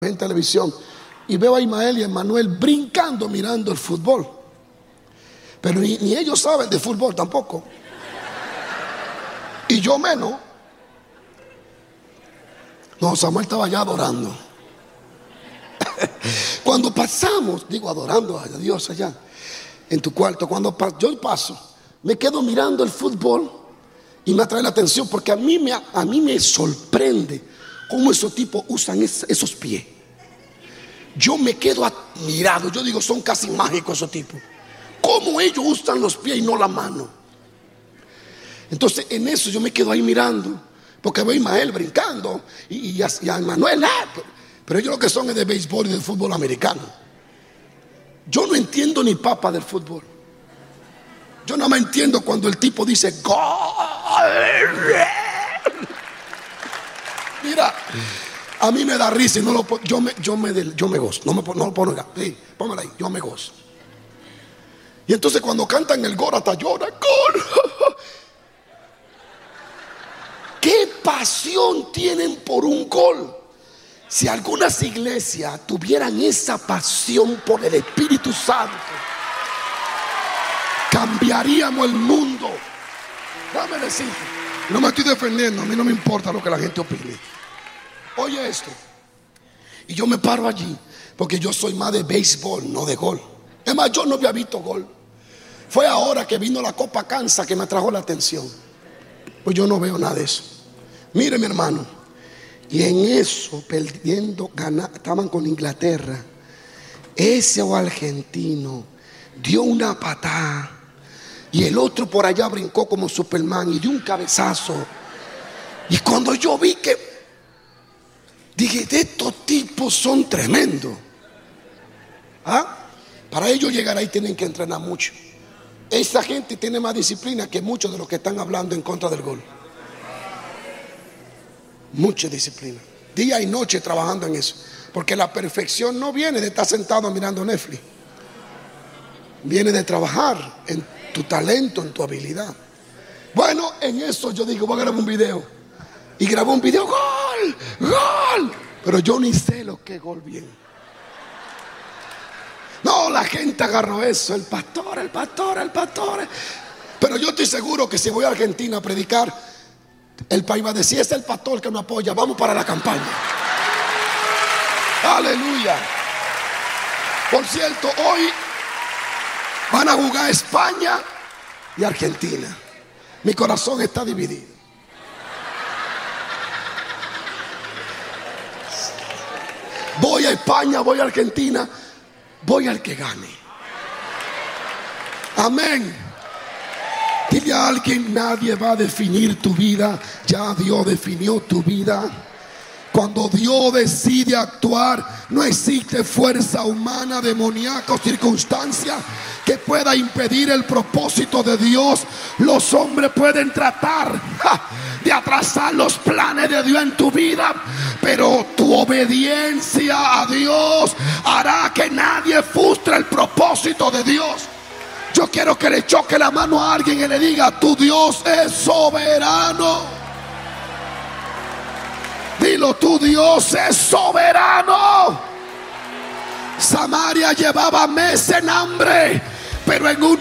en televisión y veo a Ismael y a Emanuel brincando mirando el fútbol. Pero ni ellos saben de fútbol tampoco. Y yo menos. No, Samuel estaba allá adorando. Cuando pasamos, digo adorando a Dios allá en tu cuarto, cuando yo paso, me quedo mirando el fútbol y me atrae la atención porque a mí me sorprende cómo esos tipos usan esos pies. Yo me quedo admirado. Yo digo, son casi mágicos esos tipos. Cómo ellos usan los pies y no la mano. Entonces en eso yo me quedo ahí mirando, porque veo a Ismael brincando y a Manuel, pero ellos lo que son es de béisbol y de fútbol americano. Yo no entiendo ni papa del fútbol. Yo no me entiendo cuando el tipo dice gol. Mira, a mí me da risa y no lo yo me gozo. No lo pongo acá. Sí, póngala ahí, yo me gozo. Y entonces cuando cantan el gol hasta llora. Gol. ¿Qué pasión tienen por un gol? Si algunas iglesias tuvieran esa pasión por el Espíritu Santo, cambiaríamos el mundo. Dame decirte, no me estoy defendiendo, a mí no me importa lo que la gente opine. Oye esto. Y yo me paro allí porque yo soy más de béisbol, no de gol. Es más, yo no había visto gol. Fue ahora que vino la Copa Kansas que me atrajo la atención. Pues yo no veo nada de eso. Mire mi hermano, y en eso perdiendo, estaban con Inglaterra. Ese argentino dio una patada y el otro por allá brincó como Superman y dio un cabezazo. Y cuando yo vi que dije, de estos tipos son tremendos. Para ellos llegar ahí tienen que entrenar mucho. Esa gente tiene más disciplina que muchos de los que están hablando en contra del gol. Mucha disciplina, día y noche trabajando en eso. Porque la perfección no viene de estar sentado mirando Netflix. Viene de trabajar en tu talento, en tu habilidad. Bueno, en eso yo digo, voy a grabar un video. Y grabó un video, gol, gol. Pero yo ni sé lo que es gol bien. No, la gente agarró eso, el pastor. Pero yo estoy seguro que si voy a Argentina a predicar, el país va a decir, es el pastor que nos apoya, vamos para la campaña. Aleluya. Por cierto, hoy van a jugar España y Argentina. Mi corazón está dividido. Voy a España, voy a Argentina, voy al que gane. Amén. Dile a alguien, nadie va a definir tu vida, ya Dios definió tu vida. Cuando Dios decide actuar, no existe fuerza humana, demoníaca o circunstancia que pueda impedir el propósito de Dios. Los hombres pueden tratar de atrasar los planes de Dios en tu vida, pero tu obediencia a Dios hará que nadie frustre el propósito de Dios. Yo quiero que le choque la mano a alguien y le diga, tu Dios es soberano. Dilo, tu Dios es soberano. Samaria llevaba meses en hambre, pero en un